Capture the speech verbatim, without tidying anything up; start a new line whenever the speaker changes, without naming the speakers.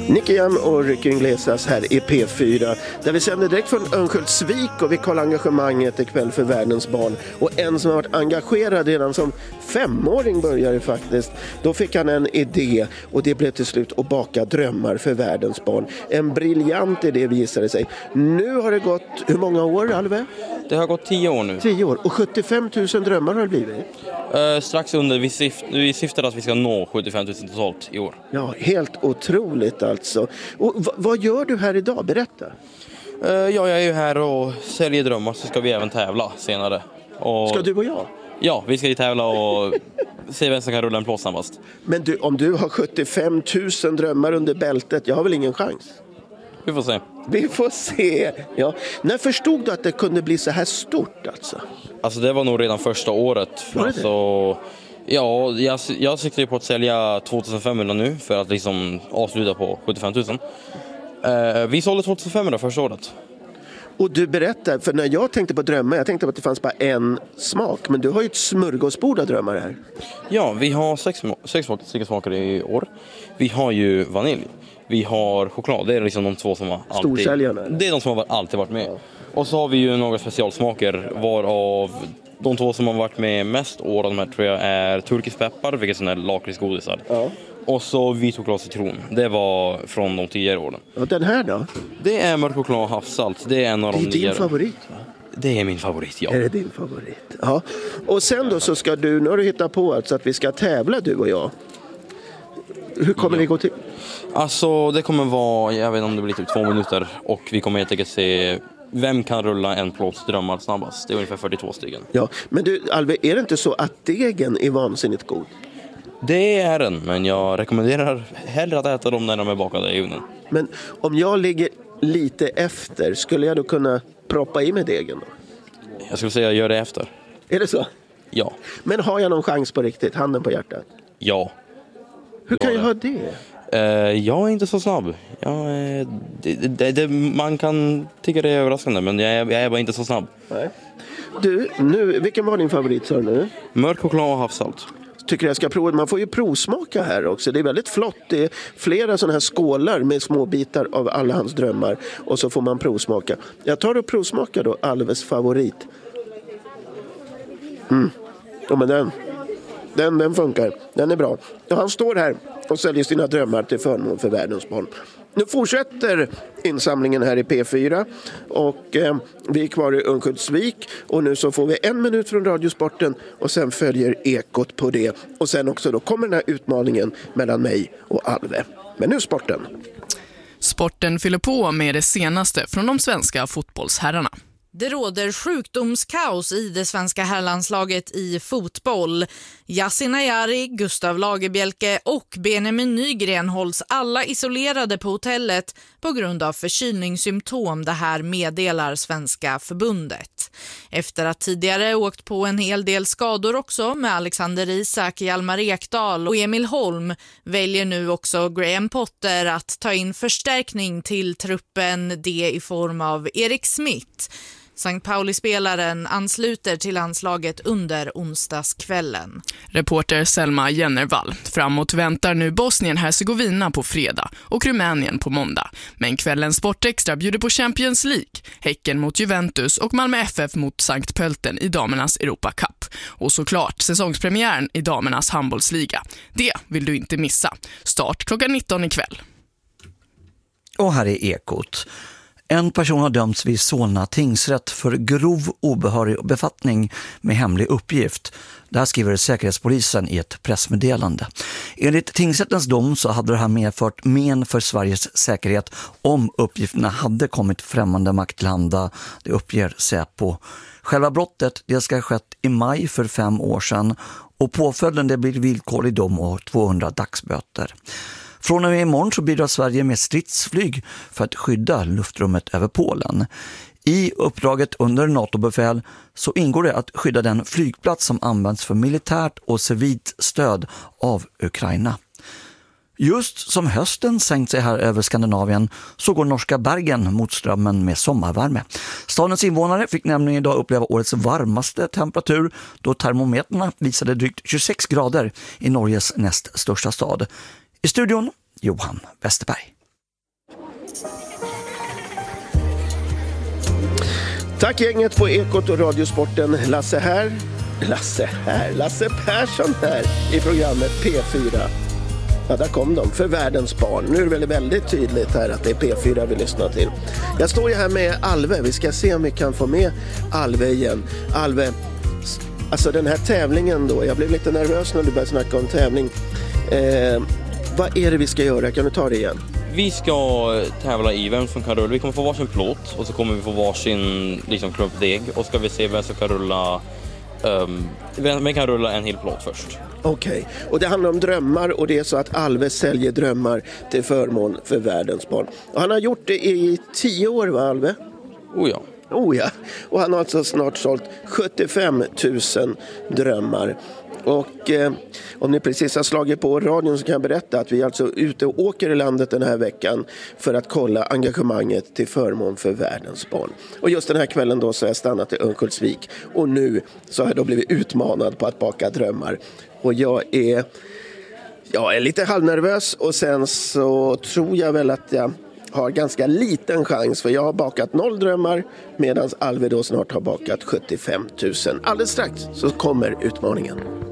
Nicky Jam och Ricky Iglesias här i P fyra där vi sänder direkt från Örnsköldsvik och vi kollar engagemanget ikväll för världens barn. Och en som har varit engagerad redan som femåring började faktiskt. Då fick han en idé och det blev till slut att baka drömmar för världens barn. En briljant idé visade sig. Nu har det gått, hur många år Alve?
Det har gått tio år nu.
Tio år och sjuttiofem tusen drömmar har det blivit.
Uh, strax under, vi, syft, vi syftar att vi ska nå sjuttiofem tusen totalt i år.
Ja, helt otroligt alltså. Och v- vad gör du här idag? Berätta.
Uh, ja, jag är ju här och säljer drömmar, så ska vi även tävla senare. Och,
ska du och jag?
Ja, vi ska ju tävla och se vem som kan rulla en plåt snabbast.
Men du, om du har sjuttiofem tusen drömmar under bältet, jag har väl ingen chans?
Vi får se.
Vi får se. Ja. När förstod du att det kunde bli så här stort alltså?
Alltså det var nog redan första året.
Var det
alltså, ja, jag, jag siktade på att sälja tvåtusenfemhundra nu för att liksom avsluta på sjuttiofem tusen. Uh, vi sålde tvåtusenfemhundra första året.
Och du berättar, för när jag tänkte på drömmar, jag tänkte på att det fanns bara en smak. Men du har ju ett smörgåsbord av drömmar här.
Ja, vi har sex, sex stycken smaker i år. Vi har ju vanilj. Vi har choklad, det är liksom de två som har alltid...
Storsäljarna?
Det är de som har alltid varit med. Ja. Och så har vi ju några specialsmaker, varav de två som har varit med mest år av de här tror jag är turkisk peppar, vilket är sån här lakritsgodisar. Ja. Och så vit choklad citron. Det var från de tidigare åren.
Och den här då?
Det är mörk choklad och havssalt. Det är en av de
Det är din
nyare.
favorit va?
Det är min favorit, ja.
Är det din favorit? Ja. Och sen då så ska du, nu har du hittat på alltså att vi ska tävla du och jag. Hur kommer ja. det gå till?
Alltså det kommer vara, jag vet inte om det blir typ två minuter. Och vi kommer helt enkelt se vem kan rulla en plåts drömmar snabbast. Det är ugefär fyrtiotvå stycken.
Ja, men du Alve, är det inte så att degen är vansinnigt god?
Det är den, men jag rekommenderar hellre att äta dem när de är bakade i ugnen.
Men om jag ligger lite efter, skulle jag då kunna proppa i med degen då?
Jag skulle säga gör det efter.
Är det så?
Ja.
Men har jag någon chans på riktigt? Handen på hjärtat?
Ja.
Hur kan jag ha det?
Uh, jag är inte så snabb. Jag, uh, det, det, det, man kan tycka det är överraskande, men jag är, jag är bara inte så snabb.
Nej. Du, nu, vilken var din favorit sa du nu?
Mörk choklad och havssalt.
Tycker jag ska prova. Man får ju provsmaka här också. Det är väldigt flott. Det är flera sådana här skålar med små bitar av alla hans drömmar. Och så får man provsmaka. Jag tar och provsmakar då Alves favorit. Mm. Ja, men den, den, den funkar. Den är bra. Och han står här och säljer sina drömmar till förmån för världens barn. Nu fortsätter insamlingen här i P fyra och eh, vi är kvar i Örnsköldsvik och nu så får vi en minut från Radiosporten och sen följer ekot på det och sen också då kommer den här utmaningen mellan mig och Alve. Men nu sporten.
Sporten fyller på med det senaste från de svenska fotbollsherrarna.
Det råder sjukdomskaos i det svenska herrlandslaget i fotboll. Yasin Ayari, Gustav Lagerbielke och Benjamin Nygren hålls alla isolerade på hotellet på grund av förkylningssymptom, det här meddelar Svenska förbundet. Efter att tidigare åkt på en hel del skador också med Alexander Isak, Hjalmar Ekdal och Emil Holm väljer nu också Graham Potter att ta in förstärkning till truppen, det i form av Erik Smith. Sankt Pauli-spelaren ansluter till landslaget under onsdagskvällen.
Reporter Selma Jennervall. Framåt väntar nu Bosnien-Hercegovina på fredag och Rumänien på måndag. Men kvällens Sportextra bjuder på Champions League, Häcken mot Juventus och Malmö F F mot Sankt Pölten i damernas Europa Cup. Och såklart säsongspremiären i damernas handbollsliga. Det vill du inte missa. Start klockan nitton ikväll.
Och här är ekot. En person har dömts vid Solna tingsrätt för grov obehörig befattning med hemlig uppgift. Det här skriver Säkerhetspolisen i ett pressmeddelande. Enligt tingsrättens dom så hade det här medfört men för Sveriges säkerhet om uppgifterna hade kommit främmande makt till handa. Det uppger Säpo. Själva brottet det ska ha skett i maj för fem år sedan och påföljden det blir villkorlig dom och tvåhundra dagsböter. Från och med imorgon så bidrar Sverige med stridsflyg för att skydda luftrummet över Polen. I uppdraget under NATO-befäl så ingår det att skydda den flygplats som används för militärt och civilt stöd av Ukraina. Just som hösten sänkt sig här över Skandinavien så går norska Bergen mot strömmen med sommarvärme. Stadens invånare fick nämligen idag uppleva årets varmaste temperatur då termometerna visade drygt tjugosex grader i Norges näst största stad. I studion Johan Westerberg.
Tack gänget på Ekot och Radiosporten. Lasse här. Lasse här. Lasse Persson här i programmet P fyra. Ja, där kom de. För världens barn. Nu är det väl väldigt tydligt här att det är P fyra vi lyssnar till. Jag står ju här med Alve. Vi ska se om vi kan få med Alve igen. Alve, alltså den här tävlingen då. Jag blev lite nervös när du började snacka om tävling. Eh, vad är det vi ska göra? Kan du ta det igen?
Vi ska tävla i vem som kan rulla. Vi kommer få varsin plåt och så kommer vi få varsin liksom, klumpdeg. Och ska vi se vem som kan rulla... Um, vem kan rulla en hel plåt först.
Okej, okay. Och det handlar om drömmar och det är så att Alve säljer drömmar till förmån för världens barn. Och han har gjort det i tio år, va Alve?
Oh ja.
Oh ja, och han har alltså snart sålt sjuttiofem tusen drömmar. Och eh, om ni precis har slagit på radion så kan jag berätta att vi alltså är ute och åker i landet den här veckan för att kolla engagemanget till förmån för världens barn. Och just den här kvällen då så har jag stannat i Örnsköldsvik och nu så har jag då blivit utmanad på att baka drömmar. Och jag är, jag är lite halvnervös och sen så tror jag väl att jag har ganska liten chans för jag har bakat noll drömmar medan Alve då snart har bakat sjuttiofem tusen. Alldeles strax så kommer utmaningen.